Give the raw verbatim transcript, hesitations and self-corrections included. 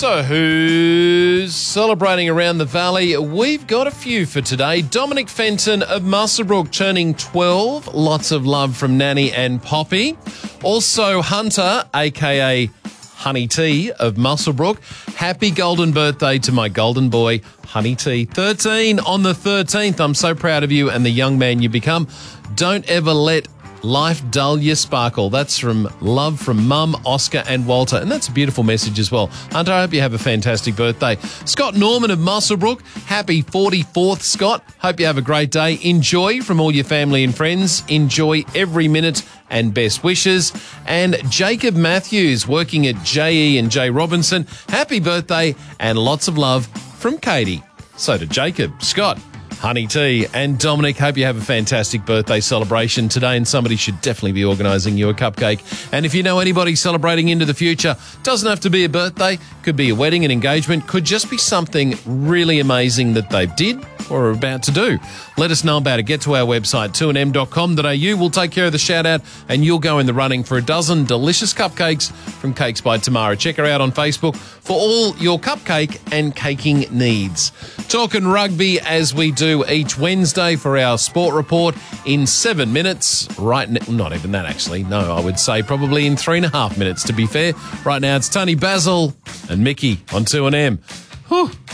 So who's celebrating around the valley? We've got a few for today. Dominic Fenton of Muswellbrook turning twelve. Lots of love from Nanny and Poppy. Also Hunter, a k a. Honey T of Muswellbrook. Happy golden birthday to my golden boy, Honey T. thirteen on the thirteenth. I'm so proud of you and the young man you become. Don't ever let life dull your sparkle. That's from love from Mum, Oscar and Walter. And that's a beautiful message as well. Hunter, I hope you have a fantastic birthday. Scott Norman of Muswellbrook. Happy forty-fourth, Scott. Hope you have a great day. Enjoy from all your family and friends. Enjoy every minute and best wishes. And Jacob Matthews working at J E and J Robinson. Happy birthday and lots of love from Katie. So to Jacob, Scott, Honey T and Dominic, hope you have a fantastic birthday celebration today, and somebody should definitely be organising you a cupcake. And if you know anybody celebrating into the future, doesn't have to be a birthday, could be a wedding, an engagement, could just be something really amazing that they did or are about to do. Let us know about it. Get to our website, two n m dot com dot a u. We'll take care of the shout out and you'll go in the running for a dozen delicious cupcakes from Cakes by Tamara. Check her out on Facebook for all your cupcake and caking needs. Talking rugby as we do each Wednesday for our sport report in seven minutes. Right, n- not even that actually. No, I would say probably in three and a half minutes to be fair. Right now it's Tony Basil and Mickey on two N M. Whew.